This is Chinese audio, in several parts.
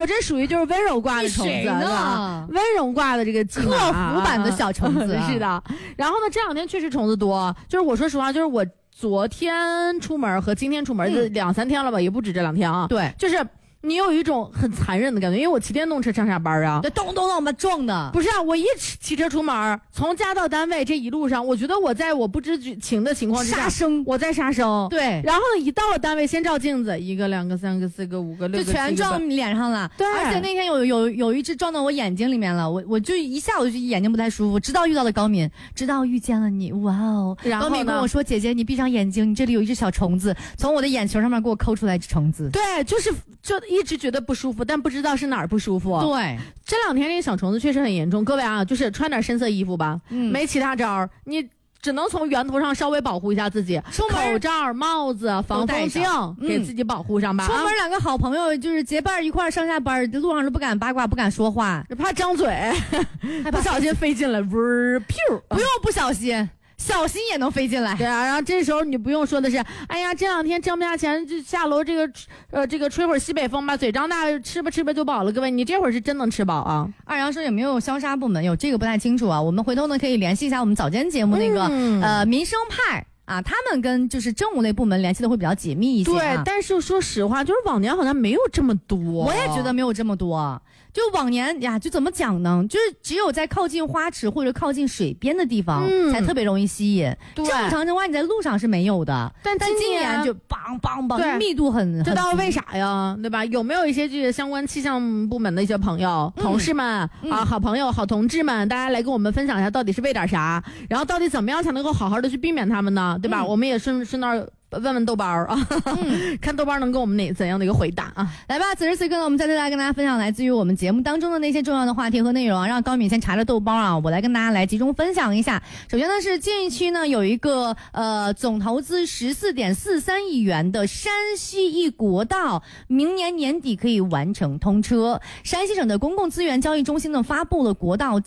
这属于就是温柔挂的虫子，对吧？温柔挂的这个客服版的小虫子， 是的。然后呢，这两天确实虫子多，就是我说实话，就是我昨天出门和今天出门，就2-3天了吧，也不止这2天啊。 对， 就是。你有一种很残忍的感觉，因为我骑电动车上下班啊， 对，咚咚咚把撞的。 不是啊，我一骑车出门，从家到单位这一路上，我觉得我在我不知情的情况之下， 杀生， 我在杀生。 对， 然后呢，一到了单位，先照镜子，1个、2个、3个、4个、5个、6个， 就全撞你脸上了。 对， 而且那天有一只撞到我眼睛里面了，我就一下我就眼睛不太舒服，直到遇到了高敏，直到遇见了你，哇哦！高敏跟我说：“姐姐，你闭上眼睛，你这里有一只小虫子，从我的眼球上面给我抠出来一只虫子。” 对，就一直觉得不舒服。但不知道是哪儿不舒服。 对， 这2天这个小虫子确实很严重。各位啊，就是穿点深色衣服吧，没其他招，你只能从源头上稍微保护一下自己。口罩、帽子、防风镜，给自己保护上吧。 出门2个好朋友就是结伴一块上下班，路上都不敢八卦，不敢说话， 怕张嘴，不小心飞进来，噗！ 不用不小心。小心也能飞进来。 对啊，然后这时候你不用说的是，哎呀，这2天挣不下钱，就下楼这个吹会儿西北风吧，嘴张大，吃吧就饱了。各位，你这会儿是真能吃饱啊。 二阳说有没有消杀部门？有这个不太清楚啊，我们回头呢可以联系一下我们早间节目那个民生派。啊，他们跟就是政务类部门联系的会比较紧密一些。 对，但是说实话，就是往年好像没有这么多。 我也觉得没有这么多。就往年呀，就怎么讲呢？就是只有在靠近花池或者靠近水边的地方，才特别容易吸引。正常情况你在路上是没有的。但今年就梆，密度很。 知道为啥呀？对吧？有没有一些这个相关气象部门的一些朋友、同事们啊，好朋友、好同志们，大家来跟我们分享一下，到底是为点啥？然后到底怎么样才能够好好的去避免他们呢？对吧？我们也顺道问问豆包啊，看豆包能给我们怎样的一个回答啊？ 来吧，此时此刻呢，我们再来跟大家分享来自于我们节目当中的那些重要的话题和内容啊。让高敏先查了豆包啊，我来跟大家来集中分享一下。首先呢是近期呢有一个总投资14.43亿元的山西一国道，明年年底可以完成通车。山西省的公共资源交易中心呢发布了国道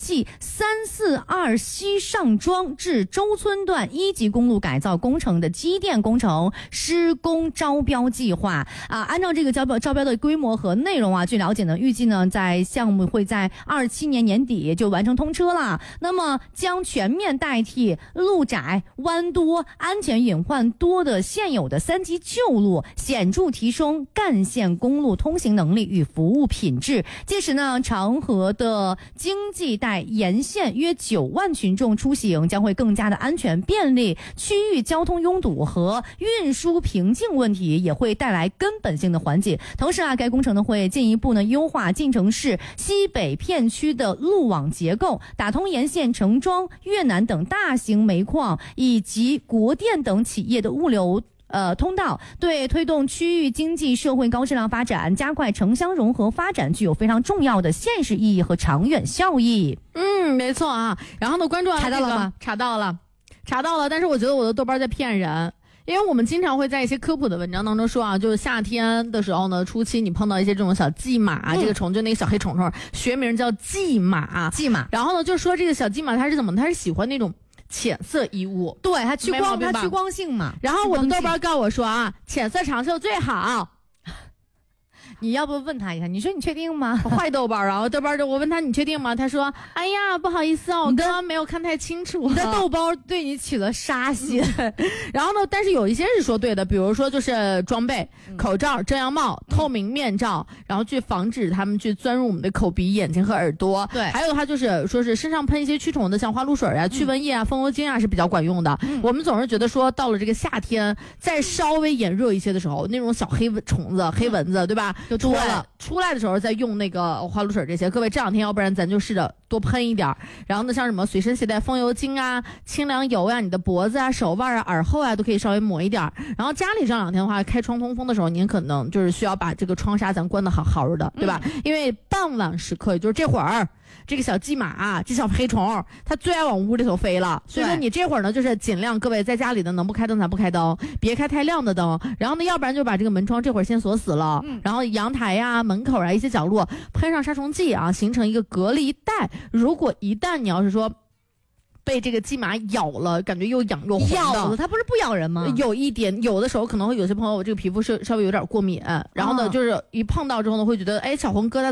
G342西上庄至周村段1级公路改造工程的机电工程施工招标计划啊，按照这个招标的规模和内容啊，据了解呢，预计呢在项目会在27年年底就完成通车了。那么将全面代替路窄、弯多、安全隐患多的现有的3级旧路，显著提升干线公路通行能力与服务品质。届时呢，长河的经济带沿线约9万群众出行将会更加的安全便利，区域交通拥堵和运输瓶颈问题也会带来根本性的缓解。同时啊，该工程呢会进一步呢优化晋城市西北片区的路网结构，打通沿线成庄、越南等大型煤矿以及国电等企业的物流通道，对推动区域经济社会高质量发展、加快城乡融合发展具有非常重要的现实意义和长远效益。 没错啊。然后呢，关注查到了吗？ 查到了。但是我觉得我的豆包在骗人。因为我们经常会在一些科普的文章当中说啊，就是夏天的时候呢，初期你碰到一些这种小蓟马，这个虫就那个小黑虫虫，学名叫蓟马。然后呢，就说这个小蓟马它是怎么？它是喜欢那种浅色衣物， 对，它趋光性嘛。 然后我的豆包告诉我说啊，浅色长袖最好。 你要不问他一下？你说你确定吗？ 坏豆包啊！豆包我问他你确定吗？他说：“哎呀，不好意思哦，我刚刚没有看太清楚。” 你的豆包对你起了杀心。 然后呢，但是有一些是说对的，比如说就是装备、口罩、遮阳帽、透明面罩，然后去防止他们去钻入我们的口鼻、眼睛和耳朵。 对， 还有他就是说是身上喷一些驱虫的，像花露水啊、驱蚊液啊、风油精啊是比较管用的。我们总是觉得说到了这个夏天，再稍微炎热一些的时候，那种小黑虫子、黑蚊子，对吧？ 就多了， 出来的时候再用那个花露水这些。各位这2天要不然咱就试着多喷一点。然后呢，像什么随身携带风油精啊、清凉油啊，你的脖子啊、手腕啊、耳后啊都可以稍微抹一点。然后家里这2天的话，开窗通风的时候，您可能就是需要把这个窗纱咱关得好好的，对吧？因为傍晚时刻，也就是这会儿。这个小蓟马这小黑虫它最爱往屋里头飞了，所以说你这会儿呢就是尽量各位在家里呢能不开灯咱不开灯，别开太亮的灯，然后呢要不然就把这个门窗这会儿先锁死了，然后阳台呀、门口啊一些角落喷上杀虫剂啊，形成一个隔离带。如果一旦你要是说被这个蓟马咬了，感觉又痒又红的。 咬了它不是不咬人吗？ 有一点，有的时候可能会有些朋友这个皮肤是稍微有点过敏，然后呢就是一碰到之后呢会觉得哎小红疙瘩